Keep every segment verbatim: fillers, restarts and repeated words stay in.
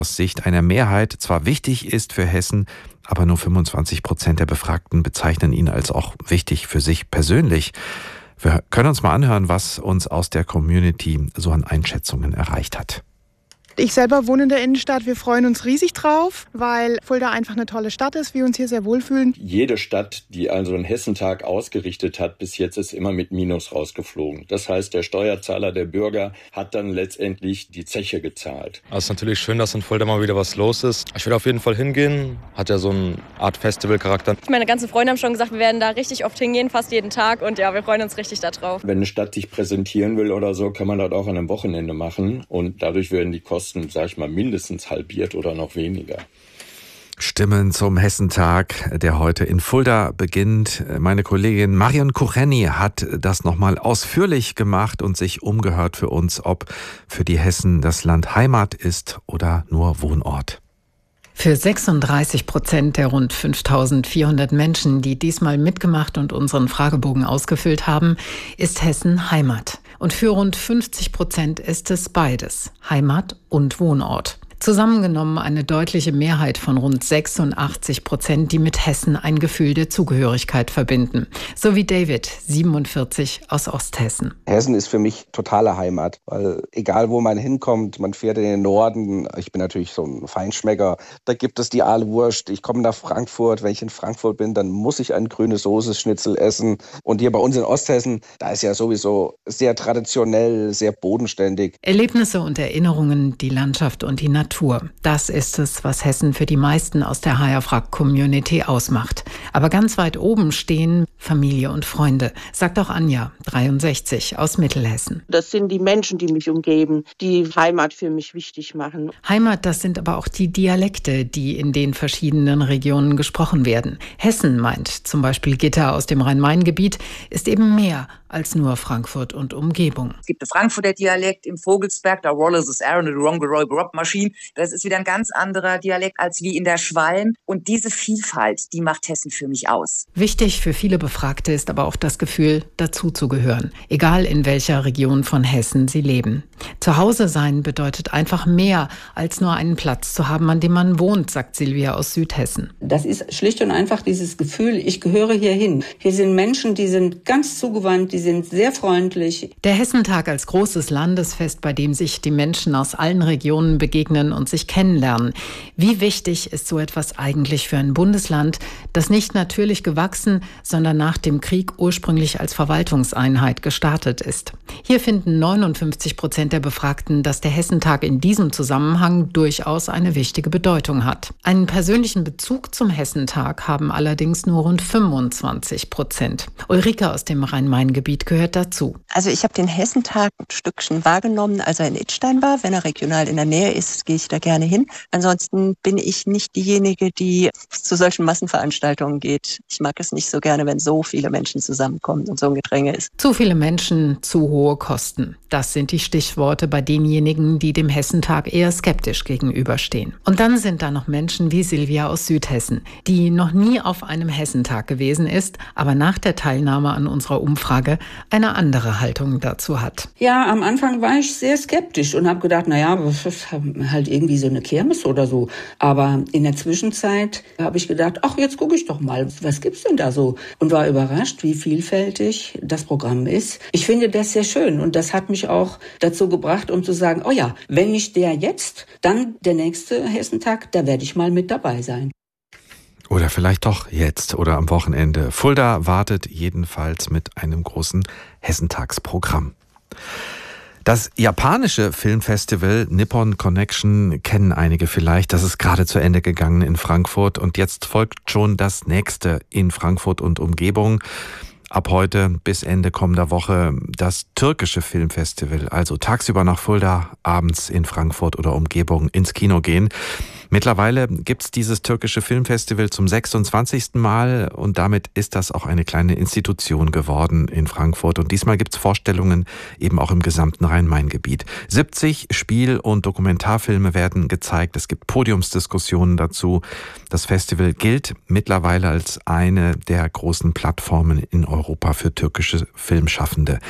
aus Sicht einer Mehrheit zwar wichtig ist für Hessen, aber nur fünfundzwanzig Prozent der Befragten bezeichnen ihn als auch wichtig für sich persönlich. Wir können uns mal anhören, was uns aus der Community so an Einschätzungen erreicht hat. Ich selber wohne in der Innenstadt. Wir freuen uns riesig drauf, weil Fulda einfach eine tolle Stadt ist, wir uns hier sehr wohlfühlen. Jede Stadt, die also einen Hessentag ausgerichtet hat, bis jetzt ist immer mit Minus rausgeflogen. Das heißt, der Steuerzahler, der Bürger, hat dann letztendlich die Zeche gezahlt. Es ist natürlich schön, dass in Fulda mal wieder was los ist. Ich will auf jeden Fall hingehen. Hat ja so eine Art Festivalcharakter. Meine ganzen Freunde haben schon gesagt, wir werden da richtig oft hingehen, fast jeden Tag. Und ja, wir freuen uns richtig da drauf. Wenn eine Stadt sich präsentieren will oder so, kann man das auch an einem Wochenende machen. Und dadurch werden die Kosten, sag ich mal, mindestens halbiert oder noch weniger. Stimmen zum Hessentag, der heute in Fulda beginnt. Meine Kollegin Marion Kucheni hat das nochmal ausführlich gemacht und sich umgehört für uns, ob für die Hessen das Land Heimat ist oder nur Wohnort. Für sechsunddreißig Prozent der rund fünftausendvierhundert Menschen, die diesmal mitgemacht und unseren Fragebogen ausgefüllt haben, ist Hessen Heimat. Und für rund fünfzig Prozent ist es beides, Heimat und Wohnort. Zusammengenommen eine deutliche Mehrheit von rund sechsundachtzig Prozent, die mit Hessen ein Gefühl der Zugehörigkeit verbinden. So wie David, siebenundvierzig, aus Osthessen. Hessen ist für mich totale Heimat, weil egal wo man hinkommt, man fährt in den Norden. Ich bin natürlich so ein Feinschmecker. Da gibt es die Aalwurst. Ich komme nach Frankfurt. Wenn ich in Frankfurt bin, dann muss ich ein grüne Soße-Schnitzel essen. Und hier bei uns in Osthessen, da ist ja sowieso sehr traditionell, sehr bodenständig. Erlebnisse und Erinnerungen, die Landschaft und die Natur. Das ist es, was Hessen für die meisten aus der H R-Frag-Community ausmacht. Aber ganz weit oben stehen Familie und Freunde, sagt auch Anja, dreiundsechzig, aus Mittelhessen. Das sind die Menschen, die mich umgeben, die Heimat für mich wichtig machen. Heimat, das sind aber auch die Dialekte, die in den verschiedenen Regionen gesprochen werden. Hessen, meint zum Beispiel Gitta aus dem Rhein-Main-Gebiet, ist eben mehr als nur Frankfurt und Umgebung. Es gibt den Frankfurter Dialekt im Vogelsberg, da Wallace is Aaron, the Wrong Roy Rob Machine. Das ist wieder ein ganz anderer Dialekt als wie in der Schwalm. Und diese Vielfalt, die macht Hessen für mich aus. Wichtig für viele Befragte ist aber auch das Gefühl, dazuzugehören. Egal in welcher Region von Hessen sie leben. Zu Hause sein bedeutet einfach mehr, als nur einen Platz zu haben, an dem man wohnt, sagt Silvia aus Südhessen. Das ist schlicht und einfach dieses Gefühl, ich gehöre hier hin. Hier sind Menschen, die sind ganz zugewandt, die sind sehr freundlich. Der Hessentag als großes Landesfest, bei dem sich die Menschen aus allen Regionen begegnen und sich kennenlernen. Wie wichtig ist so etwas eigentlich für ein Bundesland, das nicht natürlich gewachsen, sondern nach dem Krieg ursprünglich als Verwaltungseinheit gestartet ist? Hier finden neunundfünfzig Prozent der Befragten, dass der Hessentag in diesem Zusammenhang durchaus eine wichtige Bedeutung hat. Einen persönlichen Bezug zum Hessentag haben allerdings nur rund fünfundzwanzig Prozent. Ulrike aus dem Rhein-Main-Gebiet gehört dazu. Also ich habe den Hessentag ein Stückchen wahrgenommen, als er in Idstein war. Wenn er regional in der Nähe ist, gehe ich da gerne hin. Ansonsten bin ich nicht diejenige, die zu solchen Massenveranstaltungen geht. Ich mag es nicht so gerne, wenn so viele Menschen zusammenkommen und so ein Gedränge ist. Zu viele Menschen, zu hohe Kosten. Das sind die Stichworte bei denjenigen, die dem Hessentag eher skeptisch gegenüberstehen. Und dann sind da noch Menschen wie Silvia aus Südhessen, die noch nie auf einem Hessentag gewesen ist, aber nach der Teilnahme an unserer Umfrage eine andere Haltung dazu hat. Ja, am Anfang war ich sehr skeptisch und habe gedacht, naja, das ist halt irgendwie so eine Kirmes oder so. Aber in der Zwischenzeit habe ich gedacht, ach, jetzt gucke ich doch mal, was gibt's denn da so? Und war überrascht, wie vielfältig das Programm ist. Ich finde das sehr schön und das hat mich auch dazu gebracht, um zu sagen, oh ja, wenn nicht der jetzt, dann der nächste Hessentag, da werde ich mal mit dabei sein. Oder vielleicht doch jetzt oder am Wochenende. Fulda wartet jedenfalls mit einem großen Hessentagsprogramm. Das japanische Filmfestival Nippon Connection kennen einige vielleicht. Das ist gerade zu Ende gegangen in Frankfurt und jetzt folgt schon das nächste in Frankfurt und Umgebung. Ab heute bis Ende kommender Woche das türkische Filmfestival. Also tagsüber nach Fulda, abends in Frankfurt oder Umgebung ins Kino gehen. Mittlerweile gibt's dieses türkische Filmfestival zum sechsundzwanzigsten Mal und damit ist das auch eine kleine Institution geworden in Frankfurt. Und diesmal gibt's Vorstellungen eben auch im gesamten Rhein-Main-Gebiet. siebzig Spiel- und Dokumentarfilme werden gezeigt. Es gibt Podiumsdiskussionen dazu. Das Festival gilt mittlerweile als eine der großen Plattformen in Europa für türkische Filmschaffende.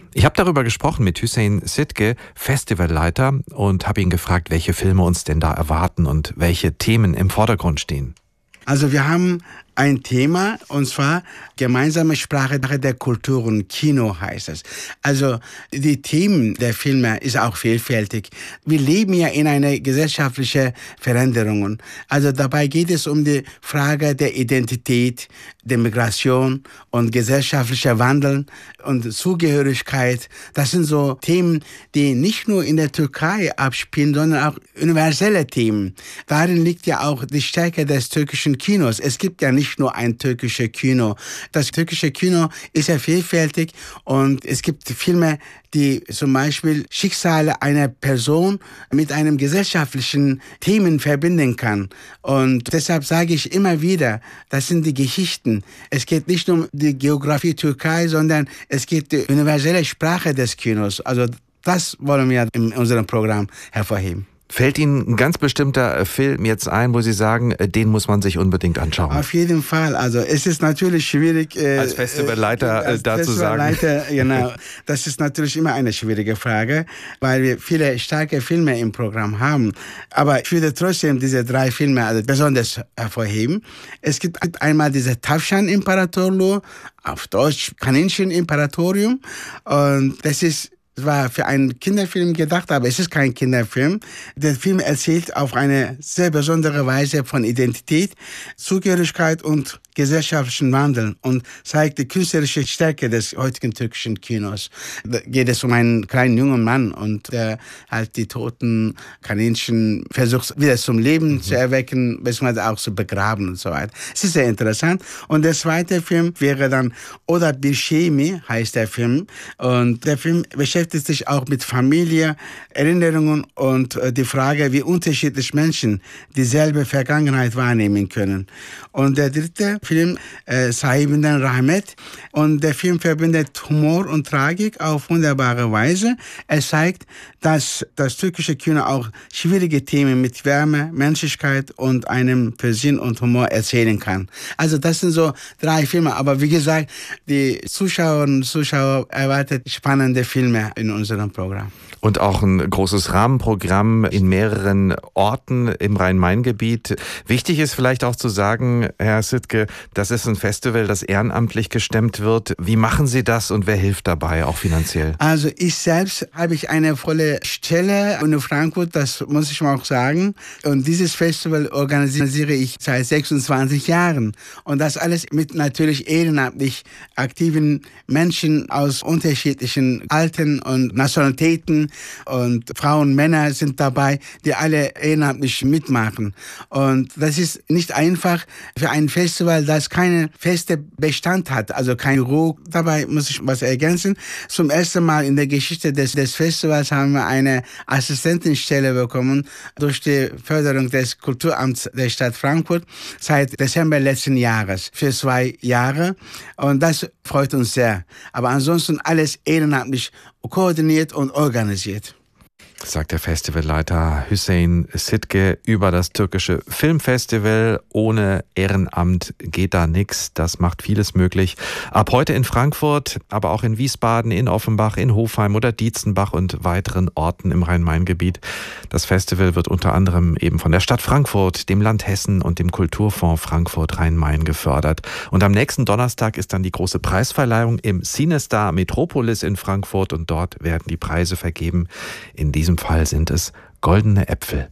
Ich habe darüber gesprochen mit Hüseyin Sidke, Festivalleiter, und habe ihn gefragt, welche Filme uns denn da erwarten und welche Themen im Vordergrund stehen. Also wir haben ein Thema, und zwar gemeinsame Sprache der Kulturen, Kino heißt es. Also die Themen der Filme ist auch vielfältig. Wir leben ja in einer gesellschaftlichen Veränderung. Also dabei geht es um die Frage der Identität, der Migration und gesellschaftlicher Wandel und Zugehörigkeit. Das sind so Themen, die nicht nur in der Türkei abspielen, sondern auch universelle Themen. Darin liegt ja auch die Stärke des türkischen Kinos. Es gibt ja nicht nur ein türkisches Kino. Das türkische Kino ist ja vielfältig und es gibt Filme, die zum Beispiel Schicksale einer Person mit einem gesellschaftlichen Themen verbinden kann. Und deshalb sage ich immer wieder, das sind die Geschichten. Es geht nicht nur um die Geografie Türkei, sondern es geht um die universelle Sprache des Kinos. Also das wollen wir in unserem Programm hervorheben. Fällt Ihnen ein ganz bestimmter Film jetzt ein, wo Sie sagen, den muss man sich unbedingt anschauen? Auf jeden Fall. Also es ist natürlich schwierig, äh, als Festivalleiter äh, da zu sagen. Festivalleiter, genau. Das ist natürlich immer eine schwierige Frage, weil wir viele starke Filme im Programm haben. Aber ich würde trotzdem diese drei Filme also besonders hervorheben. Es gibt einmal diese Tavşan İmparatorluğu, auf Deutsch Kaninchen Imperatorium. Und das ist Es war für einen Kinderfilm gedacht, aber es ist kein Kinderfilm. Der Film erzählt auf eine sehr besondere Weise von Identität, Zugehörigkeit und gesellschaftlichen Wandel und zeigt die künstlerische Stärke des heutigen türkischen Kinos. Da geht es um einen kleinen jungen Mann und der halt die toten Kaninchen versucht wieder zum Leben mhm. zu erwecken, beziehungsweise auch zu begraben und so weiter. Es ist sehr interessant. Und der zweite Film wäre dann Oda Bir Şey Mi, heißt der Film. Und der Film beschäftigt sich auch mit Familie, Erinnerungen und die Frage, wie unterschiedlich Menschen dieselbe Vergangenheit wahrnehmen können. Und der dritte Film, äh, Sahibinden Rahmet. Und der Film verbindet Humor und Tragik auf wunderbare Weise. Er zeigt, dass das türkische Kino auch schwierige Themen mit Wärme, Menschlichkeit und einem Persinn und Humor erzählen kann. Also das sind so drei Filme. Aber wie gesagt, die Zuschauerinnen und Zuschauer erwarten spannende Filme in unserem Programm. Und auch ein großes Rahmenprogramm in mehreren Orten im Rhein-Main-Gebiet. Wichtig ist vielleicht auch zu sagen, Herr Sidke, das ist ein Festival, das ehrenamtlich gestemmt wird. Wie machen Sie das und wer hilft dabei, auch finanziell? Also ich selbst habe ich eine volle Stelle in Frankfurt, das muss ich mal auch sagen. Und dieses Festival organisiere ich seit sechsundzwanzig Jahren. Und das alles mit natürlich ehrenamtlich aktiven Menschen aus unterschiedlichen Altern und Nationalitäten. Und Frauen, Männer sind dabei, die alle ehrenamtlich mitmachen. Und das ist nicht einfach für ein Festival, das keinen festen Bestand hat, also kein Büro. Dabei muss ich was ergänzen. Zum ersten Mal in der Geschichte des, des Festivals haben wir eine Assistentenstelle bekommen durch die Förderung des Kulturamts der Stadt Frankfurt seit Dezember letzten Jahres für zwei Jahre. Und das freut uns sehr. Aber ansonsten alles ehrenamtlich koordiniert und organisiert. Sagt der Festivalleiter Hüseyin Sidke über das türkische Filmfestival. Ohne Ehrenamt geht da nichts. Das macht vieles möglich. Ab heute in Frankfurt, aber auch in Wiesbaden, in Offenbach, in Hofheim oder Dietzenbach und weiteren Orten im Rhein-Main-Gebiet. Das Festival wird unter anderem eben von der Stadt Frankfurt, dem Land Hessen und dem Kulturfonds Frankfurt Rhein-Main gefördert. Und am nächsten Donnerstag ist dann die große Preisverleihung im Cinestar Metropolis in Frankfurt und dort werden die Preise vergeben. In diesem In diesem Fall sind es goldene Äpfel.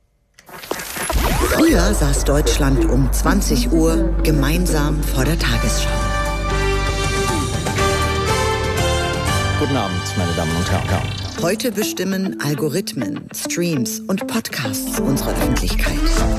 Früher saß Deutschland um zwanzig Uhr gemeinsam vor der Tagesschau. Guten Abend, meine Damen und Herren. Heute bestimmen Algorithmen, Streams und Podcasts unsere Öffentlichkeit.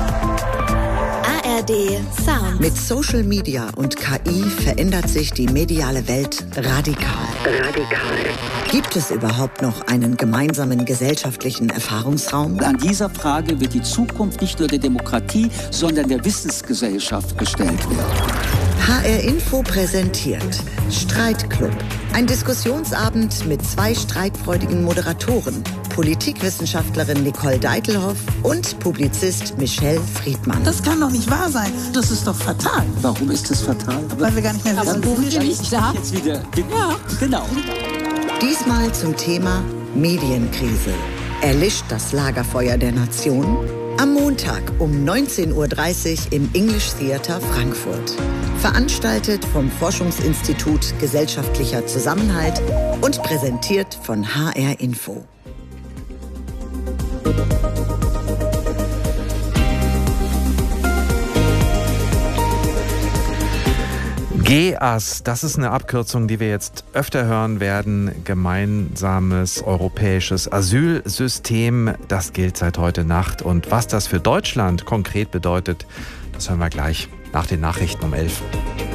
A R D Sound. Mit Social Media und K I verändert sich die mediale Welt radikal. Radikal. Gibt es überhaupt noch einen gemeinsamen gesellschaftlichen Erfahrungsraum? An dieser Frage wird die Zukunft nicht nur der Demokratie, sondern der Wissensgesellschaft gestellt werden. H R Info präsentiert Streitclub. Ein Diskussionsabend mit zwei streitfreudigen Moderatoren. Politikwissenschaftlerin Nicole Deitelhoff und Publizist Michelle Friedmann. Das kann doch nicht wahr sein. Das ist doch fatal. Warum ist das fatal? Weil wir gar nicht mehr wissen, wo wir nicht da. Jetzt wieder. Ja. Genau. Diesmal zum Thema Medienkrise. Erlischt das Lagerfeuer der Nation? Am Montag um neunzehn Uhr dreißig im English Theater Frankfurt. Veranstaltet vom Forschungsinstitut Gesellschaftlicher Zusammenhalt und präsentiert von H R Info. G A S, das ist eine Abkürzung, die wir jetzt öfter hören werden. Gemeinsames europäisches Asylsystem, das gilt seit heute Nacht. Und was das für Deutschland konkret bedeutet, das hören wir gleich nach den Nachrichten um elf.